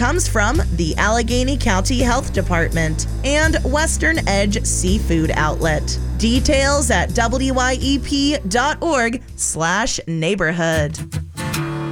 comes from the Allegheny County Health Department and Western Edge Seafood Outlet. Details at wyep.org/neighborhood.